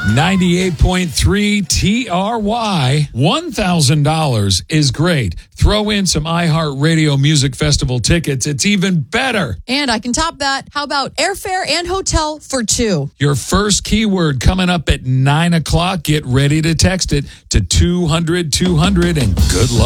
98.3 TRY. $1,000 is great. Throw in some iHeartRadio Music Festival tickets. It's even better. And I can top that. How about airfare and hotel for two? Your first keyword coming up at 9 o'clock. Get ready to text it to 200 200 and good luck.